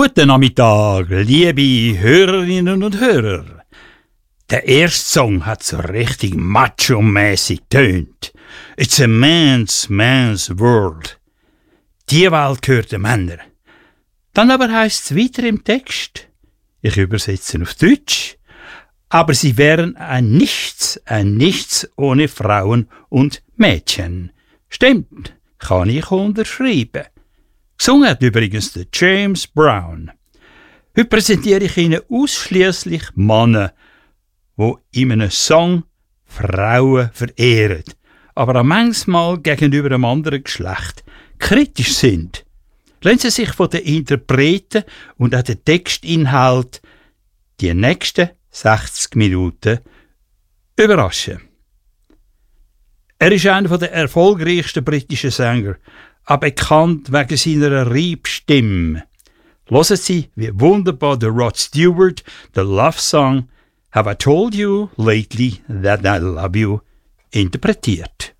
Guten Nachmittag, liebe Hörerinnen und Hörer. Der erste Song hat so richtig macho-mäßig tönt. It's a man's world. Die Welt gehört den Männern. Dann aber heisst es weiter im Text, ich übersetze auf Deutsch, aber sie wären ein Nichts ohne Frauen und Mädchen. Stimmt, kann ich unterschreiben. Gesungen hat übrigens der James Brown. Heute präsentiere ich Ihnen ausschliesslich Männer, die in einem Song Frauen verehren, aber auch manchmal gegenüber einem anderen Geschlecht kritisch sind. Lassen Sie sich von den Interpreten und auch den Textinhalt die nächsten 60 Minuten überraschen. Er ist einer der erfolgreichsten britischen Sänger, auch bekannt wegen seiner Reibstimme. Hören Sie, wie wunderbar der Rod Stewart den Love Song Have I Told You Lately That I Love You interpretiert.